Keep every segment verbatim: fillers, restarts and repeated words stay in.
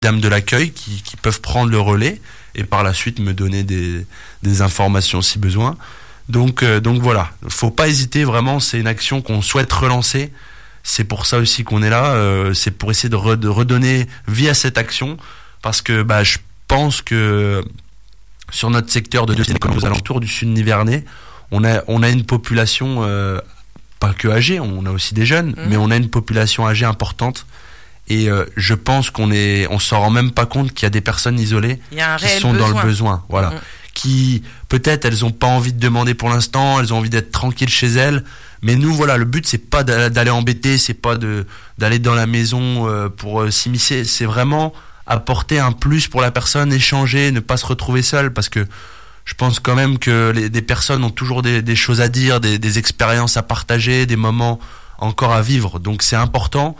dames de l'accueil qui, qui peuvent prendre le relais et par la suite me donner des, des informations si besoin. Donc, euh, donc voilà, faut pas hésiter vraiment, c'est une action qu'on souhaite relancer. C'est pour ça aussi qu'on est là, euh, c'est pour essayer de, re, de redonner vie à cette action parce que bah, je pense que sur notre secteur de Deux-Cises, comme aux alentours du Sud Nivernais, on a, on a une population euh, pas que âgée, on a aussi des jeunes, mmh. mais on a une population âgée importante. Et euh, je pense qu'on est, on s'en rend même pas compte qu'il y a des personnes isolées qui sont besoin. dans le besoin, voilà, mmh. qui peut-être elles ont pas envie de demander pour l'instant, elles ont envie d'être tranquilles chez elles. Mais nous, voilà, le but c'est pas d'aller embêter, c'est pas de d'aller dans la maison euh, pour euh, s'immiscer, c'est vraiment apporter un plus pour la personne, échanger, ne pas se retrouver seul, parce que je pense quand même que les, des personnes ont toujours des, des choses à dire, des, des expériences à partager, des moments encore à vivre. Donc c'est important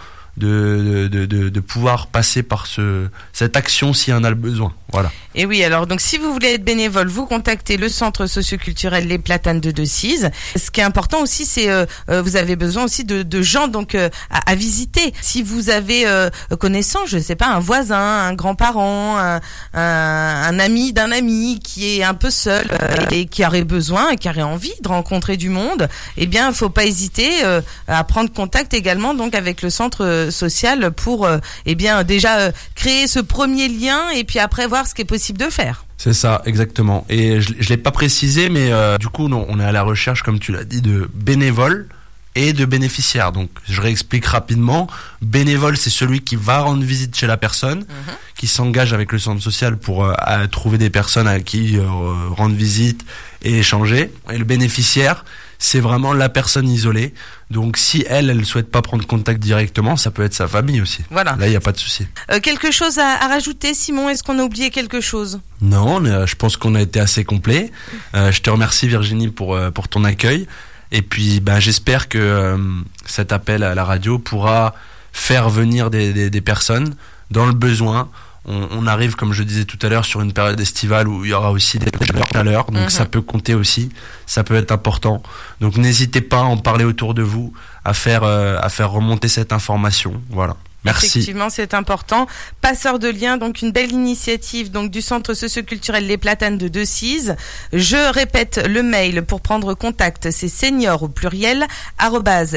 de, de, de, de pouvoir passer par ce, cette action s'il y en a le besoin. Voilà. Et oui, alors donc si vous voulez être bénévole, vous contactez le centre socioculturel Les Platanes de Deux-Cises. Ce qui est important aussi, c'est euh, vous avez besoin aussi de, de gens donc euh, à, à visiter. Si vous avez euh, connaissance, je sais pas, un voisin, un grand-parent, un, un, un ami d'un ami qui est un peu seul euh, et qui aurait besoin, qui aurait envie de rencontrer du monde, eh bien, il faut pas hésiter euh, à prendre contact également donc avec le centre social pour euh, eh bien déjà euh, créer ce premier lien et puis après voir ce qui est possible de faire. C'est ça, exactement. Et je, je l'ai pas précisé, mais euh, du coup, non, on est à la recherche, comme tu l'as dit, de bénévoles et de bénéficiaires. Donc, je réexplique rapidement. Bénévole, c'est celui qui va rendre visite chez la personne, mmh. qui s'engage avec le centre social pour euh, à trouver des personnes à qui euh, rendre visite et échanger. Et le bénéficiaire, c'est vraiment la personne isolée. Donc si elle, elle souhaite pas prendre contact directement, ça peut être sa famille aussi. Voilà. Là, il y a pas de souci. Euh, quelque chose à, à rajouter, Simon? Est-ce qu'on a oublié quelque chose? Non, euh, je pense qu'on a été assez complet. Euh, je te remercie Virginie pour euh, pour ton accueil. Et puis, ben, j'espère que euh, cet appel à la radio pourra faire venir des, des, des personnes dans le besoin. On, on arrive, comme je disais tout à l'heure, sur une période estivale où il y aura aussi des chaleurs, donc mmh. ça peut compter aussi, ça peut être important. Donc n'hésitez pas à en parler autour de vous, à faire euh, à faire remonter cette information. Voilà. Merci. Effectivement, c'est important. Passeur de liens, donc une belle initiative donc du centre socioculturel Les Platanes de Deux-Cises. Je répète le mail pour prendre contact, c'est senior au pluriel arobase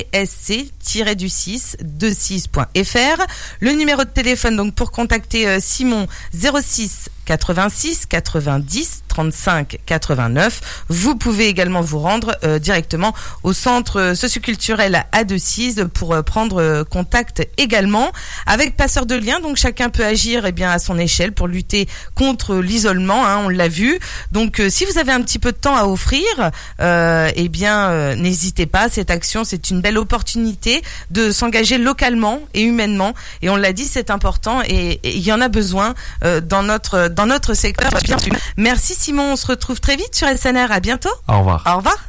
csc du six deux-cises point f r. Le numéro de téléphone donc pour contacter euh, Simon zéro six quatre-vingt-six quatre-vingt-dix trente-cinq quatre-vingt-neuf. Vous pouvez également vous rendre euh, directement au centre socioculturel à Deux-Cises pour euh, prendre euh, contact également avec Passeur de liens. Donc chacun peut agir eh bien à son échelle pour lutter contre l'isolement, hein, on l'a vu. Donc euh, si vous avez un petit peu de temps à offrir, euh, eh bien euh, n'hésitez pas. Cette action, c'est une belle opportunité de s'engager localement et humainement. Et on l'a dit, c'est important et il y en a besoin euh, dans notre dans notre secteur. Merci Simon, on se retrouve très vite sur S N R. À bientôt. Au revoir. Au revoir.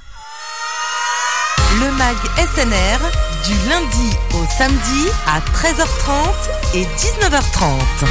Le mag S N R du lundi au samedi à treize heures trente et dix-neuf heures trente.